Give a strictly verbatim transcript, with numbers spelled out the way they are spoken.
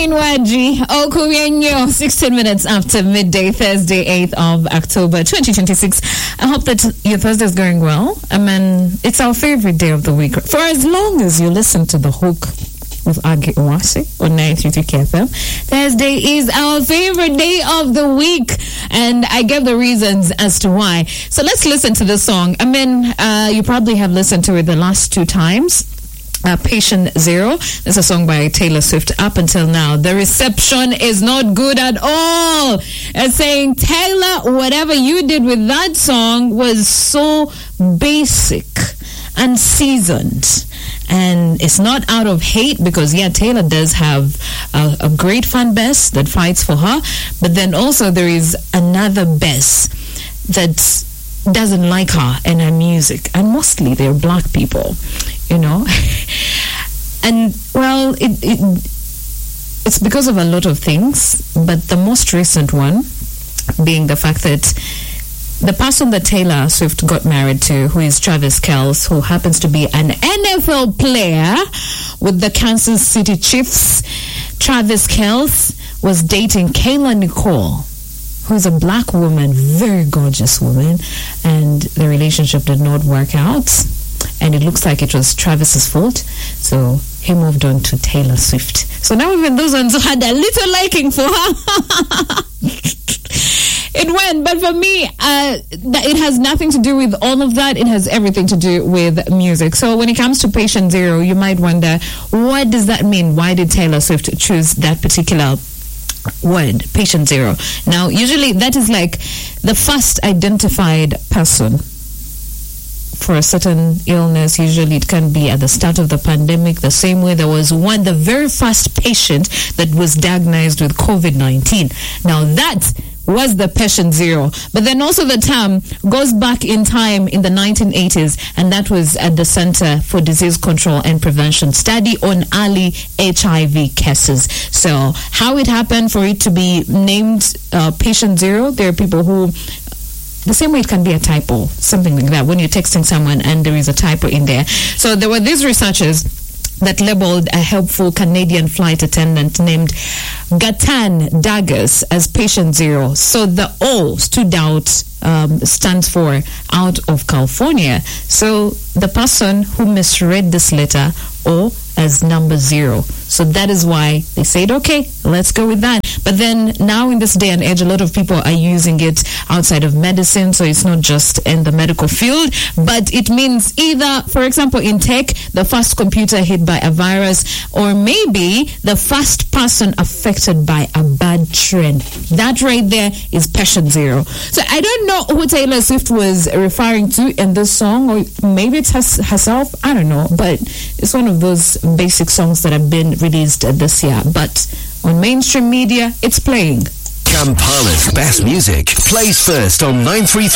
Queen Waji Okuyenyo, sixteen minutes after midday, Thursday, eighth of October, twenty twenty-six. I hope that your Thursday is going well. I mean, it's our favorite day of the week. For as long as you listen to the hook with Agi Uwase on nine three two K F M, Thursday is our favorite day of the week. And I give the reasons as to why. So let's listen to the song. I mean, uh, you probably have listened to it the last two times. Uh, Patient Zero. It's a song by Taylor Swift. Up until now, the reception is not good at all. It's saying, Taylor, whatever you did with that song was so basic and seasoned. And it's not out of hate, because yeah, Taylor does have a, a great fan base that fights for her, but then also there is another base that doesn't like her and her music, and mostly they're black people, you know. And well, it, it it's because of a lot of things, but the most recent one being the fact that the person that Taylor Swift got married to, who is Travis Kelce, who happens to be an N F L player with the Kansas City Chiefs, Travis Kelce was dating Kayla Nicole, who's a black woman, very gorgeous woman, and the relationship did not work out, and it looks like it was Travis's fault, so he moved on to Taylor Swift. So now even those ones who had a little liking for her, it went. But for me, uh, it has nothing to do with all of that. It has everything to do with music. So when it comes to Patient Zero, you might wonder, what does that mean? Why did Taylor Swift choose that particular word, Patient Zero? Now, usually that is like the first identified person for a certain illness. Usually it can be at the start of the pandemic, the same way there was one, the very first patient that was diagnosed with COVID nineteen. Now that was the patient zero. But then also the term goes back in time in the nineteen eighties, and that was at the Center for Disease Control and Prevention study on early H I V cases. So how it happened for it to be named uh, patient zero, there are people who, the same way it can be a typo, something like that, when you're texting someone and there is a typo in there. So there were these researchers that labeled a helpful Canadian flight attendant named Gatan Dagas as patient zero. So the O stood out, um, stands for out of California. So the person who misread this letter, O, as number zero. So that is why they said, okay, let's go with that. But then now in this day and age, a lot of people are using it outside of medicine. So it's not just in the medical field, but it means either, for example, in tech, the first computer hit by a virus, or maybe the first person affected by a bad trend. That right there is patient zero. So I don't know who Taylor Swift was referring to in this song, or maybe it's herself. I don't know, but it's one of those basic songs that have been released this year. But on mainstream media, it's playing. Kampala's best music plays first on nine three three